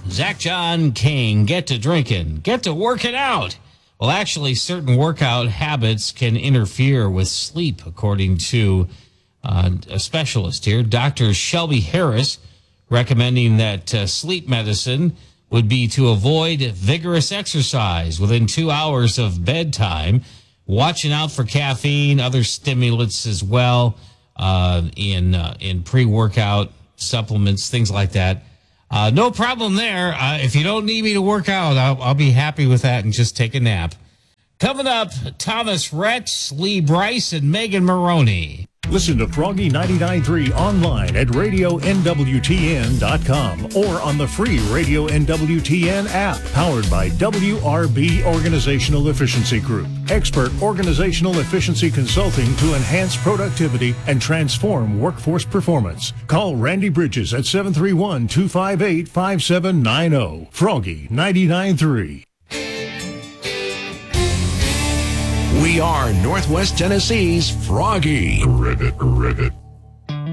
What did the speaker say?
Zach John King, get to drinking, get to working out. Well, actually, certain workout habits can interfere with sleep, according to a specialist here, Dr. Shelby Harris, recommending that sleep medicine would be to avoid vigorous exercise within 2 hours of bedtime, watching out for caffeine, other stimulants as well, in pre-workout supplements, things like that. No problem there. If you don't need me to work out, I'll be happy with that and just take a nap. Coming up, Thomas Rhett, Lee Bryce, and Megan Maroney. Listen to Froggy 99.3 online at RadioNWTN.com or on the free Radio NWTN app, powered by WRB Organizational Efficiency Group. Expert organizational efficiency consulting to enhance productivity and transform workforce performance. Call Randy Bridges at 731-258-5790. Froggy 99.3. We are Northwest Tennessee's Froggy. Rivet.